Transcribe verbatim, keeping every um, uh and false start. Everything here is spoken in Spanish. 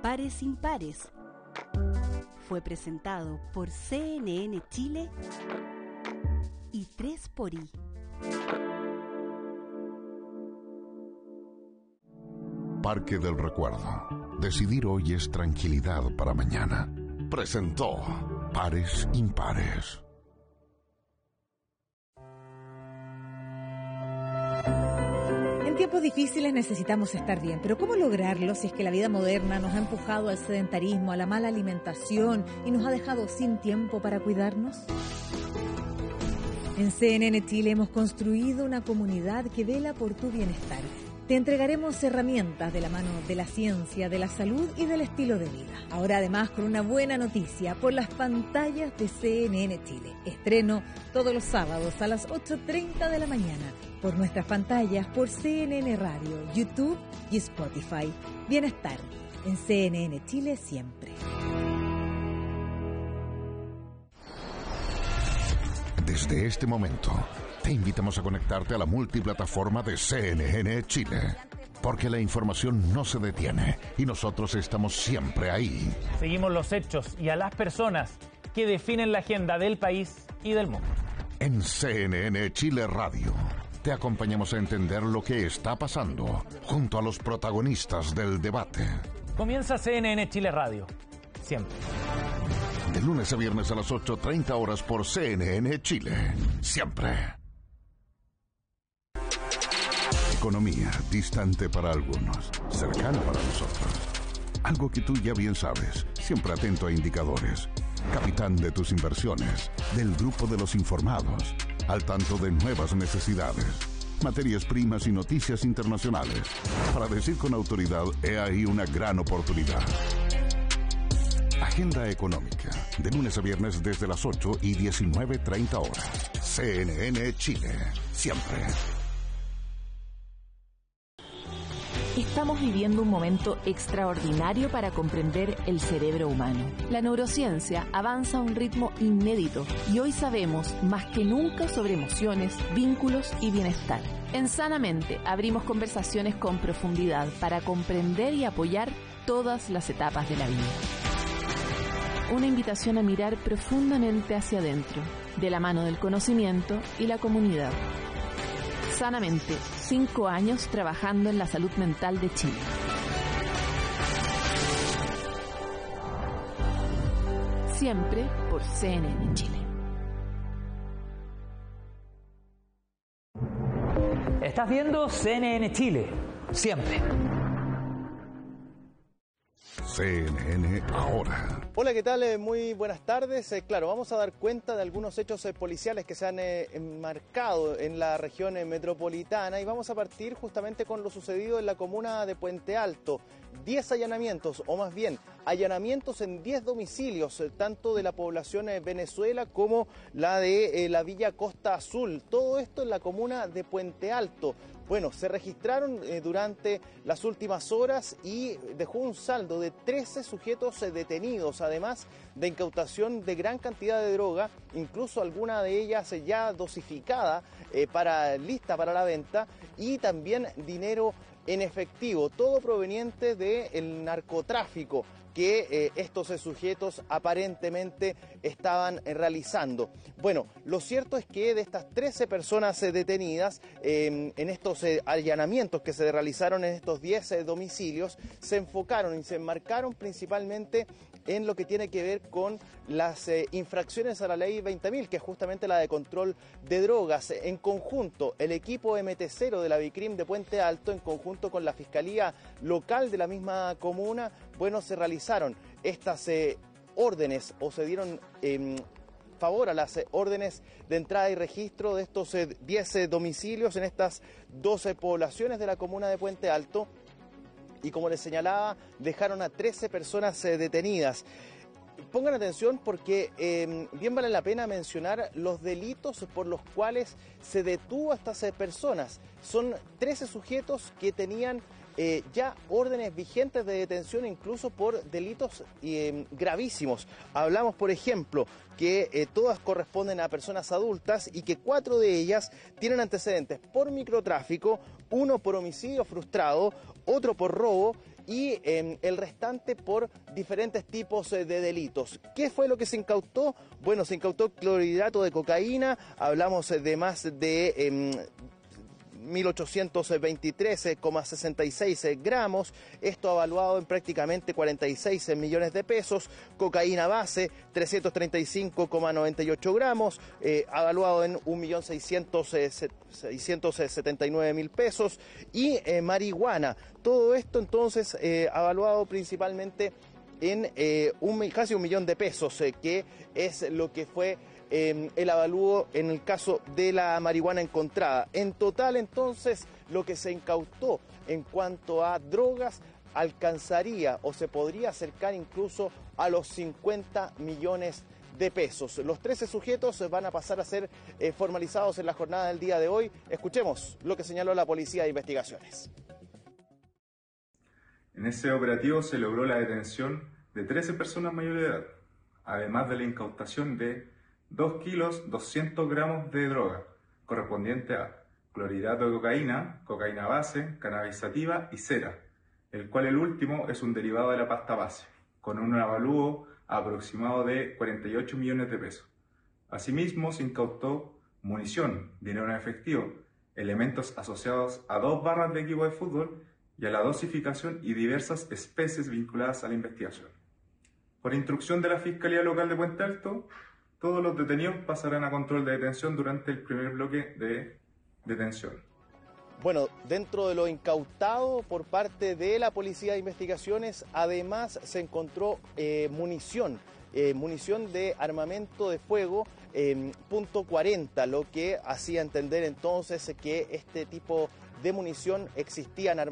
Pares Impares fue presentado por C N N Chile y tres por I. Parque del Recuerdo. Decidir hoy es tranquilidad para mañana. Presentó Pares Impares. En tiempos difíciles necesitamos estar bien, pero ¿cómo lograrlo si es que la vida moderna nos ha empujado al sedentarismo, a la mala alimentación y nos ha dejado sin tiempo para cuidarnos? En C N N Chile hemos construido una comunidad que vela por tu bienestar. Te entregaremos herramientas de la mano de la ciencia, de la salud y del estilo de vida. Ahora además con una buena noticia por las pantallas de C N N Chile. Estreno todos los sábados a las ocho treinta de la mañana por nuestras pantallas por C N N Radio, YouTube y Spotify. Bienestar en C N N Chile siempre. Desde este momento, te invitamos a conectarte a la multiplataforma de C N N Chile, porque la información no se detiene y nosotros estamos siempre ahí. Seguimos los hechos y a las personas que definen la agenda del país y del mundo. En C N N Chile Radio, te acompañamos a entender lo que está pasando junto a los protagonistas del debate. Comienza C N N Chile Radio, siempre. De lunes a viernes a las ocho treinta horas por C N N Chile, siempre. Economía, distante para algunos, cercana para nosotros. Algo que tú ya bien sabes, siempre atento a indicadores. Capitán de tus inversiones, del grupo de los informados, al tanto de nuevas necesidades, materias primas y noticias internacionales. Para decir con autoridad, he ahí una gran oportunidad. Agenda económica, de lunes a viernes desde las ocho y diecinueve treinta horas. C N N Chile, siempre. Estamos viviendo un momento extraordinario para comprender el cerebro humano. La neurociencia avanza a un ritmo inédito y hoy sabemos más que nunca sobre emociones, vínculos y bienestar. En Sanamente abrimos conversaciones con profundidad para comprender y apoyar todas las etapas de la vida. Una invitación a mirar profundamente hacia adentro, de la mano del conocimiento y la comunidad. Sanamente, cinco años trabajando en la salud mental de Chile. Siempre por C N N Chile. Estás viendo C N N Chile, siempre. C N N Ahora. Hola, ¿qué tal? Eh, muy buenas tardes. Eh, claro, vamos a dar cuenta de algunos hechos eh, policiales que se han eh, enmarcado en la región eh, metropolitana y vamos a partir justamente con lo sucedido en la comuna de Puente Alto. diez allanamientos, o más bien, allanamientos en diez domicilios, eh, tanto de la población eh, Venezuela como la de eh, la Villa Costa Azul. Todo esto en la comuna de Puente Alto. Bueno, se registraron eh, durante las últimas horas y dejó un saldo de trece sujetos eh, detenidos, además de incautación de gran cantidad de droga, incluso alguna de ellas eh, ya dosificada, eh, para, lista para la venta, y también dinero en efectivo, todo proveniente del narcotráfico que eh, estos eh, sujetos aparentemente estaban eh, realizando. Bueno, lo cierto es que de estas trece personas eh, detenidas eh, en estos eh, allanamientos que se realizaron en estos diez eh, domicilios, se enfocaron y se enmarcaron principalmente en lo que tiene que ver con las eh, infracciones a la ley veinte mil, que es justamente la de control de drogas. En conjunto, el equipo eme te cero de la Vicrim de Puente Alto, en conjunto con la Fiscalía Local de la misma comuna, bueno, se realizaron estas eh, órdenes o se dieron eh, favor a las eh, órdenes de entrada y registro de estos eh, diez eh, domicilios en estas doce poblaciones de la comuna de Puente Alto. Y como les señalaba, dejaron a trece personas eh, detenidas. Pongan atención porque eh, bien vale la pena mencionar los delitos por los cuales se detuvo a estas eh, personas. Son trece sujetos que tenían eh, ya órdenes vigentes de detención, incluso por delitos eh, gravísimos. Hablamos, por ejemplo, que eh, todas corresponden a personas adultas y que cuatro de ellas tienen antecedentes por microtráfico, uno por homicidio frustrado, otro por robo y eh, el restante por diferentes tipos eh, de delitos. ¿Qué fue lo que se incautó? Bueno, se incautó clorhidrato de cocaína, hablamos eh, de más de Eh, mil ochocientos veintitrés coma sesenta y seis gramos, esto avaluado en prácticamente cuarenta y seis millones de pesos, cocaína base trescientos treinta y cinco coma noventa y ocho gramos, eh, avaluado en un millón seiscientos setenta y nueve mil pesos, y eh, marihuana, todo esto entonces eh, avaluado principalmente en eh, un, casi un millón de pesos, eh, que es lo que fue Eh, el avalúo en el caso de la marihuana encontrada. En total, entonces, lo que se incautó en cuanto a drogas alcanzaría o se podría acercar incluso a los cincuenta millones de pesos. Los trece sujetos van a pasar a ser eh, formalizados en la jornada del día de hoy. Escuchemos lo que señaló la Policía de Investigaciones. En ese operativo se logró la detención de trece personas mayores de edad, además de la incautación de dos kilos doscientos gramos de droga, correspondiente a clorhidrato de cocaína, cocaína base, cannabis sativa y cera, el cual el último es un derivado de la pasta base, con un avalúo aproximado de cuarenta y ocho millones de pesos. Asimismo, se incautó munición, dinero en efectivo, elementos asociados a dos barras de equipo de fútbol y a la dosificación y diversas especies vinculadas a la investigación. Por instrucción de la Fiscalía Local de Puente Alto, todos los detenidos pasarán a control de detención durante el primer bloque de detención. Bueno, dentro de lo incautado por parte de la Policía de Investigaciones, además se encontró eh, munición, eh, munición de armamento de fuego eh, punto cuarenta, lo que hacía entender entonces que este tipo de munición existía en armamento.